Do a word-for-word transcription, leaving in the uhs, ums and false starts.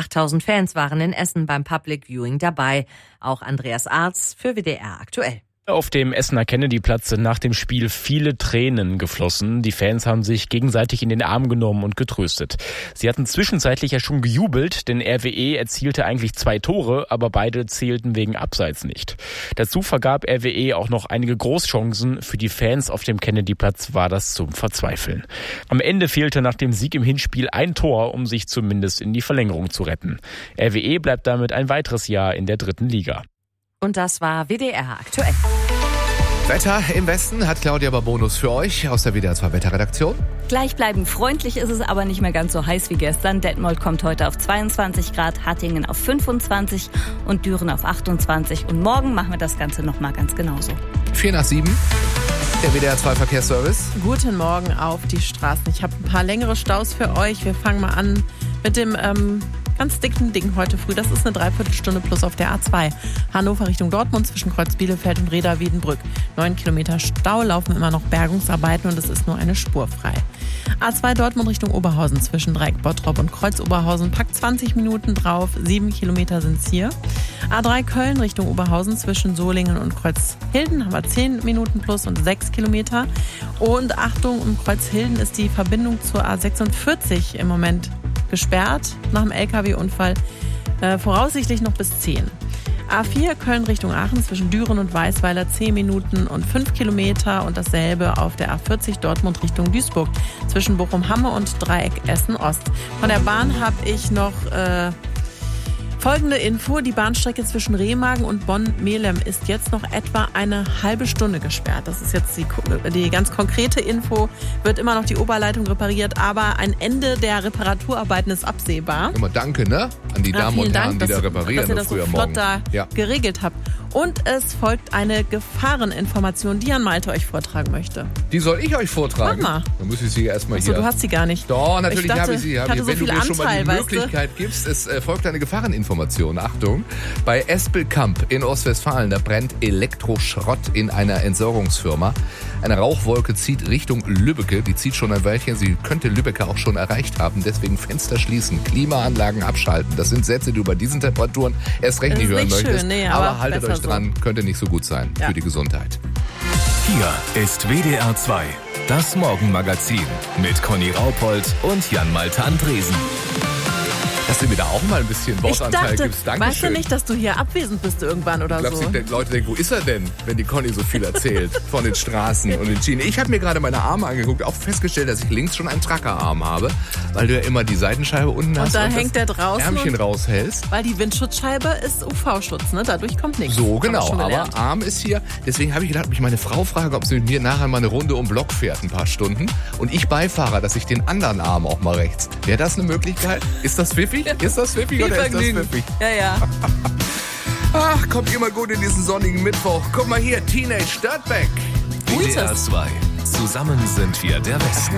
achttausend Fans waren in Essen beim Public Viewing dabei. Auch Andreas Arz für W D R aktuell. Auf dem Essener Kennedy-Platz sind nach dem Spiel viele Tränen geflossen. Die Fans haben sich gegenseitig in den Arm genommen und getröstet. Sie hatten zwischenzeitlich ja schon gejubelt, denn R W E erzielte eigentlich zwei Tore, aber beide zählten wegen Abseits nicht. Dazu vergab R W E auch noch einige Großchancen. Für die Fans auf dem Kennedy-Platz war das zum Verzweifeln. Am Ende fehlte nach dem Sieg im Hinspiel ein Tor, um sich zumindest in die Verlängerung zu retten. R W E bleibt damit ein weiteres Jahr in der dritten Liga. Und das war W D R aktuell. Wetter im Westen hat Claudia Babonus für euch aus der W D R zwei Wetterredaktion. Gleichbleibend freundlich ist es aber nicht mehr ganz so heiß wie gestern. Detmold kommt heute auf zweiundzwanzig Grad, Hattingen auf fünfundzwanzig und Düren auf achtundzwanzig. Und morgen machen wir das Ganze nochmal ganz genauso. vier nach sieben. Der W D R zwei Verkehrsservice. Guten Morgen auf die Straßen. Ich habe ein paar längere Staus für euch. Wir fangen mal an mit dem ähm, ganz dicken Ding heute früh. Das ist eine Dreiviertelstunde plus auf der A zwei. Hannover Richtung Dortmund zwischen Kreuz Bielefeld und Reda-Wiedenbrück. Neun Kilometer Stau, laufen immer noch Bergungsarbeiten und es ist nur eine Spur frei. A zwei Dortmund Richtung Oberhausen zwischen Dreieck Bottrop und Kreuz Oberhausen. Packt zwanzig Minuten drauf. Sieben Kilometer sind es hier. A drei Köln Richtung Oberhausen zwischen Solingen und Kreuzhilden haben wir zehn Minuten plus und sechs Kilometer. Und Achtung, um Kreuzhilden ist die Verbindung zur A sechsundvierzig im Moment gesperrt nach dem L K W-Unfall, äh, voraussichtlich noch bis zehn. A vier Köln Richtung Aachen zwischen Düren und Weißweiler zehn Minuten und fünf Kilometer und dasselbe auf der A vierzig Dortmund Richtung Duisburg zwischen Bochum-Hamme und Dreieck Essen-Ost. Von der Bahn habe ich noch äh, folgende Info. Die Bahnstrecke zwischen Remagen und Bonn-Melem ist jetzt noch etwa eine halbe Stunde gesperrt. Das ist jetzt die, die ganz konkrete Info. Wird immer noch die Oberleitung repariert, aber ein Ende der Reparaturarbeiten ist absehbar. Immer danke, ne? An die Damen ja, und Herren, Dank, die da dass, reparieren. dass ihr das so flott morgen. da ja. geregelt habt. Und es folgt eine Gefahreninformation, die Jan Malte euch vortragen möchte. Die soll ich euch vortragen? Mach mal. Dann muss ich sie erstmal Achso, hier... du hast sie gar nicht. Doch, natürlich ich dachte, habe ich sie. Hab ich hatte ich. so Wenn viel du mir schon Anteil, mal die weißt du? Möglichkeit gibst, es äh, folgt eine Gefahreninformation. Achtung, bei Espelkamp in Ostwestfalen, da brennt Elektroschrott in einer Entsorgungsfirma. Eine Rauchwolke zieht Richtung Lübbecke. Die zieht schon ein Weilchen. Sie könnte Lübbecke auch schon erreicht haben. Deswegen Fenster schließen, Klimaanlagen abschalten. Das sind Sätze, die du bei diesen Temperaturen erst recht Das nicht ist hören nicht möchtest. schön, nee, aber, aber haltet besser euch dran, könnte nicht so gut sein Ja. für die Gesundheit. Hier ist W D R zwei, das Morgenmagazin mit Conny Raupold und Jan-Malte Andresen. Dass du mir da auch mal ein bisschen Ich Wortanteil dachte, gibst. weißt Dankeschön. du nicht, dass du hier abwesend bist irgendwann oder Glaubst so? du, die Leute denken, wo ist er denn, wenn die Conny so viel erzählt von den Straßen und den Schienen? Ich habe mir gerade meine Arme angeguckt, auch festgestellt, dass ich links schon einen Trackerarm habe, weil du ja immer die Seitenscheibe unten hast Und da und hängt der das draußen Ärmchen und- raushältst. Weil die Windschutzscheibe ist U V-Schutz, ne? Dadurch kommt nichts. So, Haben wir genau, schon aber gelernt. Arm ist hier. Deswegen habe ich gedacht, ob ich meine Frau frage, ob sie mit mir nachher mal eine Runde um Block fährt, ein paar Stunden. Und ich Beifahrer, dass ich den anderen Arm auch mal rechts. Wäre das eine Möglichkeit? Ist das pfiffig? Ist das pfiffig Viel oder ist das Vergnügen. pfiffig? Ja, ja. Ach, kommt immer gut in diesen sonnigen Mittwoch. Guck mal hier, Teenage Dirtbag. W D R zwei, zusammen sind wir der Westen.